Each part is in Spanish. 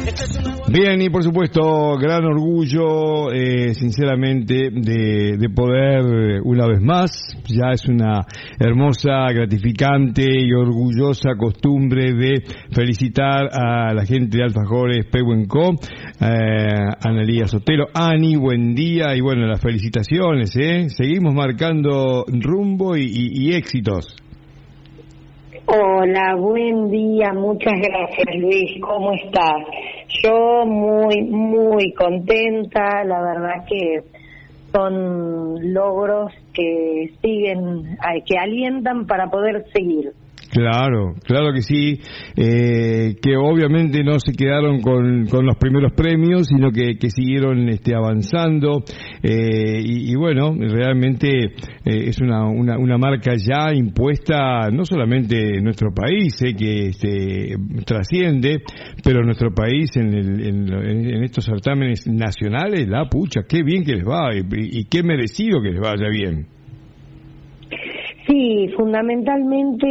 Bien, y por supuesto, gran orgullo, sinceramente, de poder, una vez más, ya es una hermosa, gratificante y orgullosa costumbre de felicitar a la gente de Alfajores Pehuenco, Analía Sotelo. Ani, buen día, y bueno, las felicitaciones, seguimos marcando rumbo y éxitos. Hola, buen día, muchas gracias Luis, ¿cómo estás? Yo muy contenta, la verdad que son logros que siguen, que alientan para poder seguir. Claro que sí, que obviamente no se quedaron con los primeros premios, sino que siguieron avanzando, y bueno, realmente es una marca ya impuesta no solamente en nuestro país, que trasciende, pero en nuestro país en estos certámenes nacionales, la pucha, qué bien que les va y qué merecido que les vaya bien. Sí, fundamentalmente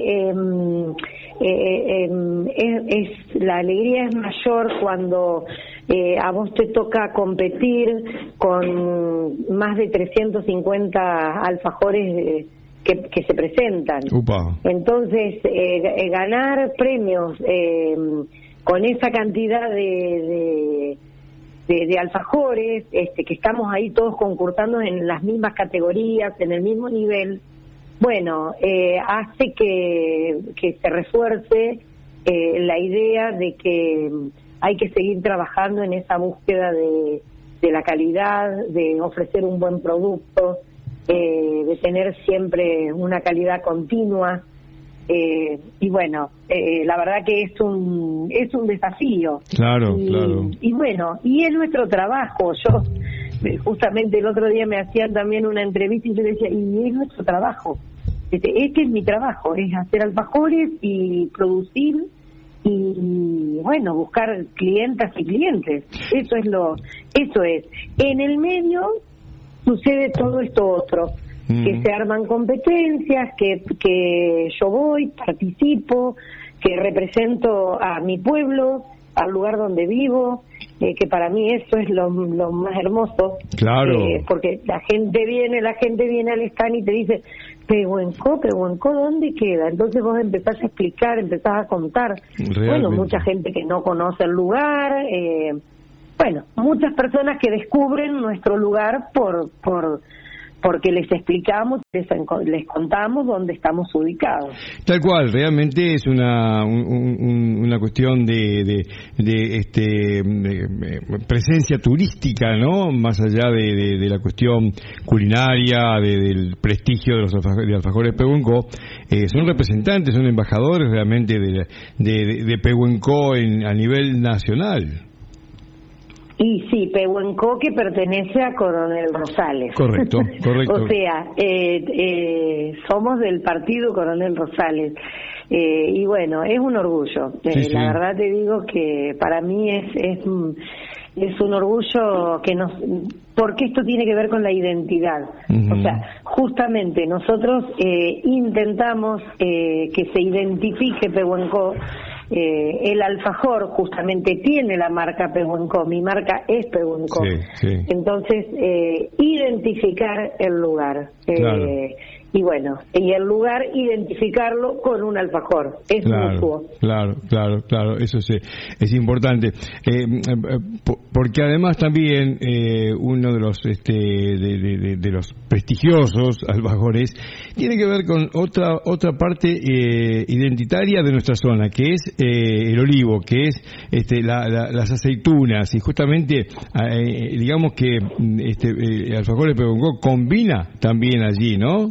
la alegría es mayor cuando a vos te toca competir con más de 350 alfajores que se presentan. Upa. Entonces, ganar premios con esa cantidad de alfajores, que estamos ahí todos concursando en las mismas categorías, en el mismo nivel, bueno, hace que se refuerce la idea de que hay que seguir trabajando en esa búsqueda de la calidad, de ofrecer un buen producto, de tener siempre una calidad continua, y bueno, la verdad que es un desafío. Claro. Y bueno, y es nuestro trabajo. Yo justamente el otro día me hacían también una entrevista y yo decía, y es nuestro trabajo. Este es mi trabajo, es hacer alfajores y producir y bueno, buscar clientas y clientes. Eso es. En el medio sucede todo esto otro, que se arman competencias, que yo voy, participo, que represento a mi pueblo, al lugar donde vivo, que para mí eso es lo más hermoso. Claro. Porque la gente viene al stand y te dice, Pehuenco, ¿dónde queda? Entonces vos empezás a explicar, empezás a contar. Realmente. Bueno, mucha gente que no conoce el lugar, bueno, muchas personas que descubren nuestro lugar porque les explicamos, les contamos dónde estamos ubicados. Tal cual, realmente es una cuestión de presencia turística, ¿no? Más allá de la cuestión culinaria, del prestigio de Alfajores Pehuenco, son representantes, son embajadores realmente de Pehuenco a nivel nacional. Y sí, Pehuenco, que pertenece a Coronel Rosales. Correcto. O sea, somos del partido Coronel Rosales. Y bueno, es un orgullo. Sí. La verdad te digo que para mí es un orgullo porque esto tiene que ver con la identidad. O sea, justamente nosotros intentamos que se identifique Pehuenco. El alfajor justamente tiene la marca Pehuenco, mi marca es Pehuenco. Sí. Entonces, identificar el lugar. Claro. Y bueno, y el lugar, identificarlo con un alfajor. Es mutuo. Claro, eso es importante. Porque además también uno de los de los prestigiosos alfajores tiene que ver con otra parte identitaria de nuestra zona, que es el olivo, que es las aceitunas, y justamente digamos que Alfajores Pehuenco combina también allí, ¿no?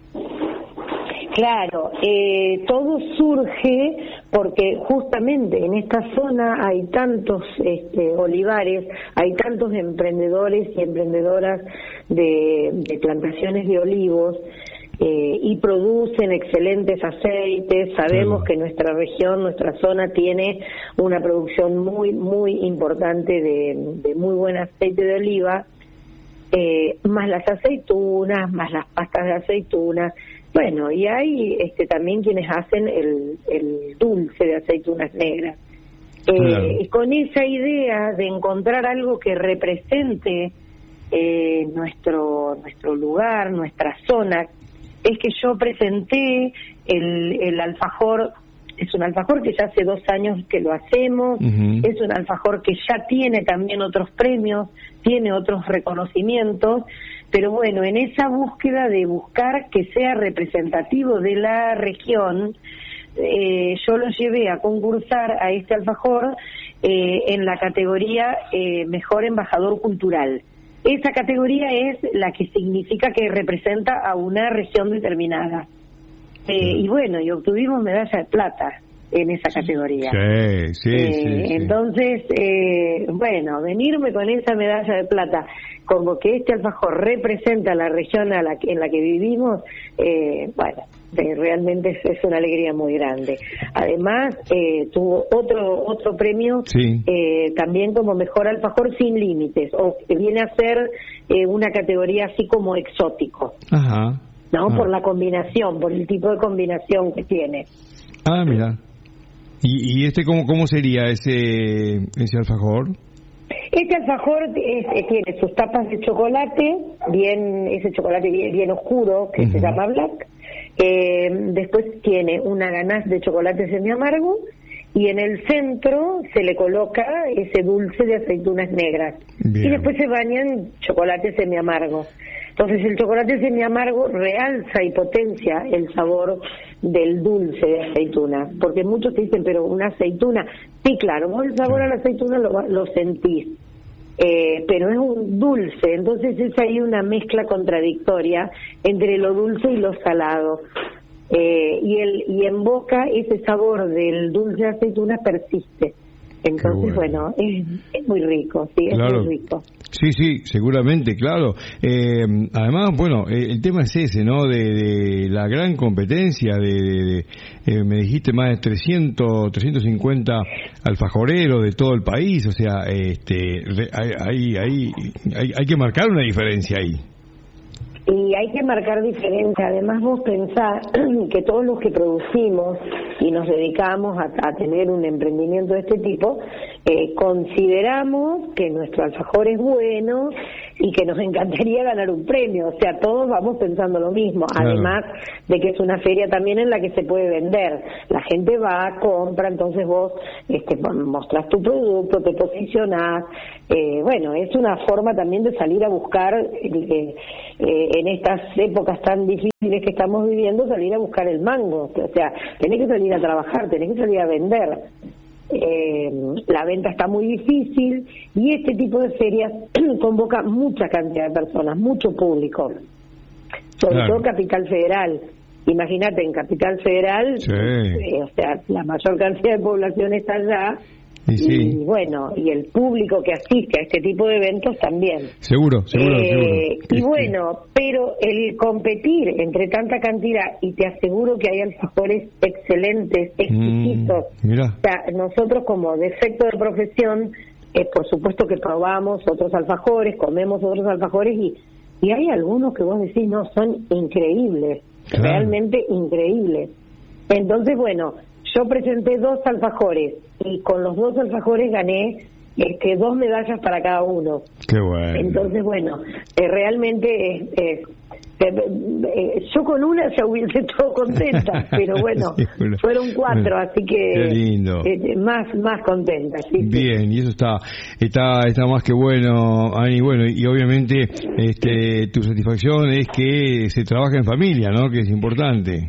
Claro, todo surge porque justamente en esta zona hay tantos olivares, hay tantos emprendedores y emprendedoras de plantaciones de olivos, y producen excelentes aceites. Sabemos que nuestra región, nuestra zona tiene una producción muy importante de muy buen aceite de oliva, más las aceitunas, más las pastas de aceitunas. Bueno, y hay también quienes hacen el dulce de aceitunas negras. Con esa idea de encontrar algo que represente nuestro lugar, nuestra zona, es que yo presenté el alfajor. Es un alfajor que ya hace 2 años que lo hacemos, es un alfajor que ya tiene también otros premios, tiene otros reconocimientos, pero bueno, en esa búsqueda de buscar que sea representativo de la región, yo lo llevé a concursar a este alfajor en la categoría Mejor Embajador Cultural. Esa categoría es la que significa que representa a una región determinada. Y bueno, y obtuvimos medalla de plata en esa categoría. Sí. Entonces, bueno, venirme con esa medalla de plata, como que este alfajor representa la región en la que vivimos, bueno, realmente es una alegría muy grande. Además, tuvo otro premio también como Mejor Alfajor Sin Límites, o que viene a ser una categoría así como exótico. Ajá. ¿No? Por la combinación, por el tipo de combinación que tiene. Ah, mira. ¿Y cómo sería ese alfajor? Este alfajor tiene sus tapas de chocolate, ese chocolate bien oscuro, que se llama black. Después tiene una ganache de chocolate semiamargo, y en el centro se le coloca ese dulce de aceitunas negras. Bien. Y después se baña en chocolate semiamargo. Entonces el chocolate semiamargo realza y potencia el sabor del dulce de aceituna, porque muchos te dicen, pero una aceituna, sí, claro, vos el sabor a la aceituna lo sentís, pero es un dulce, entonces es ahí una mezcla contradictoria entre lo dulce y lo salado, y en boca ese sabor del dulce de aceituna persiste. Entonces, bueno, es muy rico, sí, claro. Es muy rico. Sí, seguramente, claro. Además, bueno, el tema es ese, ¿no? De la gran competencia, me dijiste más de 350 alfajoreros de todo el país, o sea, hay que marcar una diferencia ahí. Y hay que marcar diferencia. Además, vos pensás que todos los que producimos y nos dedicamos a tener un emprendimiento de este tipo, consideramos que nuestro alfajor es bueno y que nos encantaría ganar un premio. O sea, todos vamos pensando lo mismo. Claro. Además de que es una feria también en la que se puede vender. La gente va, compra, entonces vos mostrás tu producto, te posicionás. Bueno, es una forma también de salir a buscar, en estas épocas tan difíciles que estamos viviendo, salir a buscar el mango. O sea, tenés que salir a trabajar, tenés que salir a vender. La venta está muy difícil y este tipo de ferias convoca mucha cantidad de personas, mucho público, sobre todo Capital Federal. Imagínate, en Capital Federal, o sea, la mayor cantidad de población está allá. Y bueno, y el público que asiste a este tipo de eventos también. Seguro. Y bueno, pero el competir entre tanta cantidad, y te aseguro que hay alfajores excelentes, exquisitos. Mira. O sea, nosotros como defecto de profesión, por supuesto que probamos otros alfajores, comemos otros alfajores, y hay algunos que vos decís, no, son increíbles, claro. Realmente increíbles. Entonces, bueno, yo presenté 2 alfajores y con los 2 alfajores gané 2 medallas para cada uno. Qué bueno. Entonces, bueno, realmente yo con una ya hubiese estado contenta, pero bueno, sí, fueron 4, así que qué lindo. Más contenta. Sí, bien, y eso está más que bueno, Ani. Bueno, y obviamente tu satisfacción es que se trabaja en familia, ¿no? Que es importante.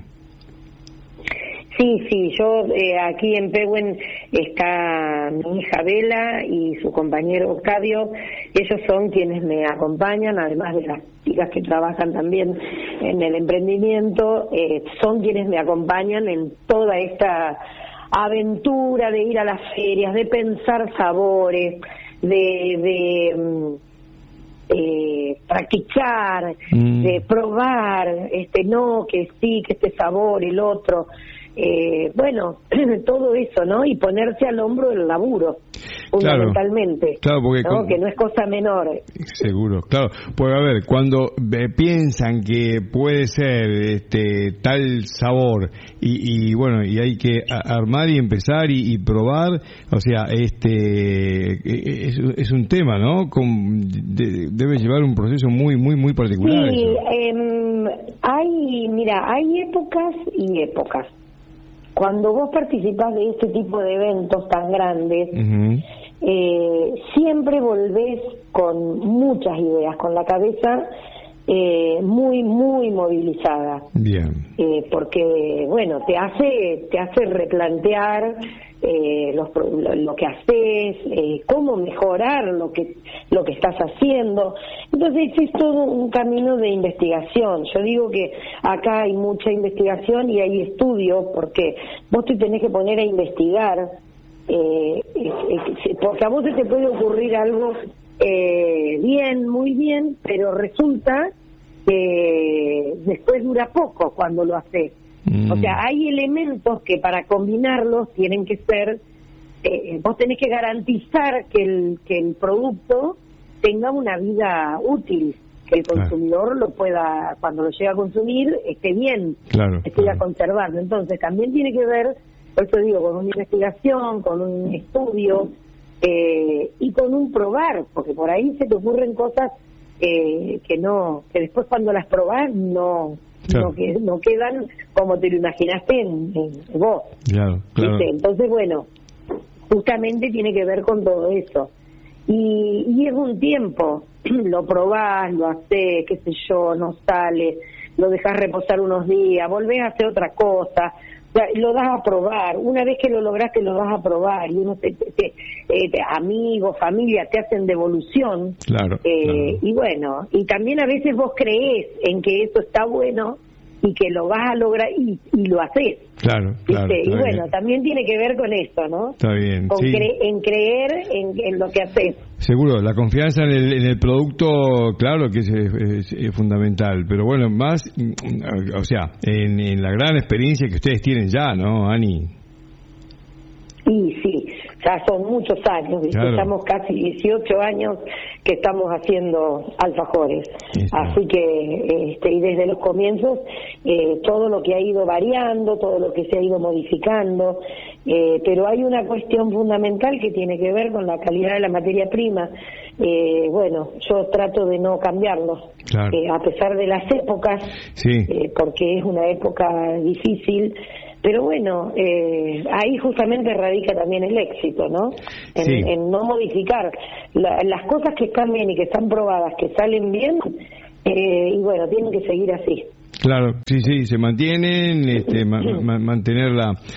Sí, yo aquí en Pehuen está mi hija Bela y su compañero Octavio. Ellos son quienes me acompañan, además de las chicas que trabajan también en el emprendimiento, son quienes me acompañan en toda esta aventura de ir a las ferias, de pensar sabores, de practicar, de probar, que sí, que este sabor, el otro. Bueno, todo eso, ¿no? Y ponerse al hombro del laburo. fundamentalmente, claro, porque que no es cosa menor. Seguro, claro. Pues a ver, cuando piensan que puede ser tal sabor y bueno, y hay que armar y empezar y probar, o sea, es un tema, ¿no? Debe llevar un proceso muy muy muy particular. Sí, hay épocas y épocas. Cuando vos participás de este tipo de eventos tan grandes, siempre volvés con muchas ideas, con la cabeza muy muy movilizada. Bien. Porque bueno, te hace replantear lo que haces, cómo mejorar lo que estás haciendo. Entonces es todo un camino de investigación. Yo digo que acá hay mucha investigación y hay estudios, porque vos te tenés que poner a investigar, porque a vos se te puede ocurrir algo muy bien, pero resulta que después dura poco cuando lo haces. O sea, hay elementos que para combinarlos tienen que ser, vos tenés que garantizar que el producto tenga una vida útil, que el consumidor lo pueda, cuando lo llegue a consumir, esté bien, esté conservando. Entonces también tiene que ver, por eso digo, con una investigación, con un estudio y con un probar, porque por ahí se te ocurren cosas que después cuando las probás no quedan como te lo imaginaste en vos. Claro. Entonces, bueno, justamente tiene que ver con todo eso. Y es un tiempo, lo probás, lo hacés, qué sé yo, no sale, lo dejás reposar unos días, volvés a hacer otra cosa, lo das a probar. Una vez que lo lograste, lo das a probar, y uno amigos, familia te hacen devolución. Claro. Y bueno, y también a veces vos creés en que eso está bueno y que lo vas a lograr y lo haces. Claro. Y bueno, bien. También tiene que ver con eso, ¿no? Está bien. Con en creer en lo que haces. Seguro, la confianza en el producto, claro que es fundamental, pero bueno, más, o sea, en la gran experiencia que ustedes tienen ya, ¿no, Ani? Y sí, ya son muchos años, estamos casi 18 años que estamos haciendo alfajores, así que y desde los comienzos todo lo que ha ido variando, todo lo que se ha ido modificando, pero hay una cuestión fundamental que tiene que ver con la calidad de la materia prima. Bueno, yo trato de no cambiarlos, a pesar de las épocas, porque es una época difícil. Pero bueno, ahí justamente radica también el éxito, ¿no? En no modificar las cosas que están bien y que están probadas, que salen bien, y bueno, tienen que seguir así. Claro, sí, se mantienen, mantener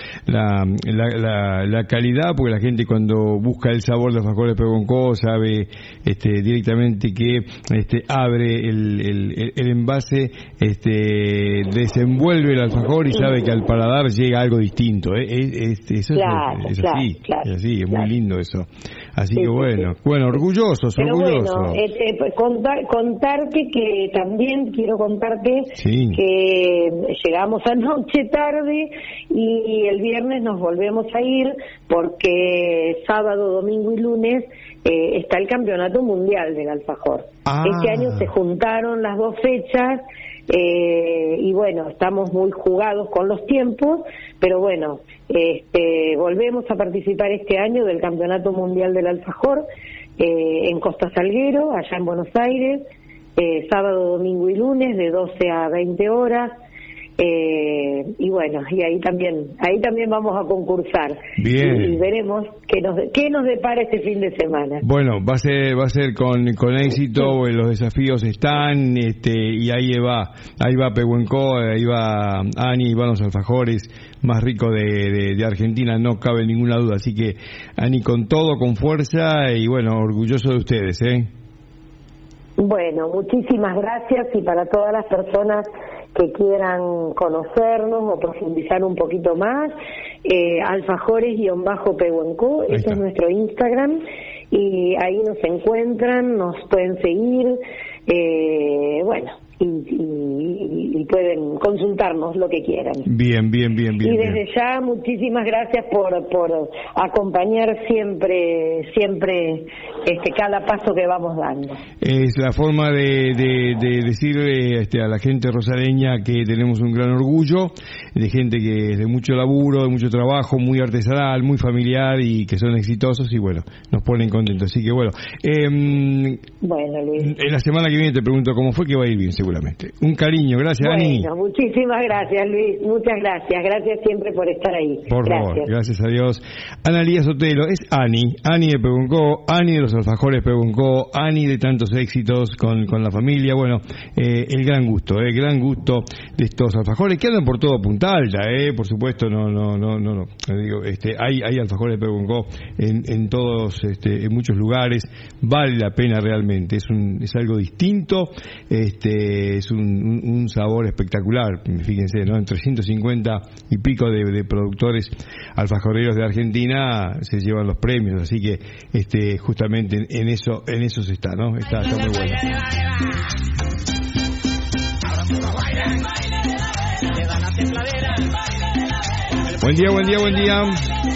la calidad, porque la gente cuando busca el sabor de alfajores de Pehuenco sabe directamente que abre el envase, desenvuelve el alfajor y sabe que al paladar llega algo distinto. Eso es así, es muy lindo eso. Así que bueno, orgullosos. Pero bueno, contarte que también quiero contarte que llegamos anoche tarde y el viernes nos volvemos a ir porque sábado, domingo y lunes está el Campeonato Mundial del Alfajor. Este año se juntaron las dos fechas y bueno, estamos muy jugados con los tiempos, pero bueno, volvemos a participar este año del Campeonato Mundial del Alfajor en Costa Salguero, allá en Buenos Aires, sábado, domingo y lunes de 12 a 20 horas. Y bueno, y ahí también vamos a concursar. Bien. Y veremos qué nos depara este fin de semana. Bueno, va a ser con éxito, los desafíos están, y ahí va Pehuenco, ahí va Ani, van los alfajores más ricos de Argentina, no cabe ninguna duda. Así que Ani, con todo, con fuerza, y bueno, orgulloso de ustedes, Bueno, muchísimas gracias, y para todas las personas que quieran conocernos o profundizar un poquito más, alfajores_Pehuenco, ese es nuestro Instagram, y ahí nos encuentran, nos pueden seguir, bueno, y pueden consultarnos lo que quieran. Bien. Y desde ya, muchísimas gracias por acompañar siempre cada paso que vamos dando. Es la forma de decirle a la gente rosareña que tenemos un gran orgullo de gente que es de mucho laburo, de mucho trabajo, muy artesanal, muy familiar y que son exitosos y bueno, nos ponen contentos. Así que bueno, bueno, Luis. En la semana que viene te pregunto cómo fue, que va a ir bien seguramente. Un cariño, gracias, Ani. Bueno, muchísimas gracias, Luis, muchas gracias. Gracias siempre por estar ahí. Por favor, gracias a Dios. Ana Lía Sotelo, es Ani de Pehuenco, Ani de los alfajores Pehuenco, Ani de tantos éxitos con la familia. Bueno, el gran gusto de estos alfajores que andan por todo Punta Alta, por supuesto, no digo, hay alfajores de Pehuenco en todos, en muchos lugares, vale la pena realmente, es algo distinto, es un sabor espectacular, fíjense, ¿no? En 350 y pico de productores alfajoreros de Argentina se llevan los premios, así que justamente en eso se está, ¿no? Está muy bueno. Buen día.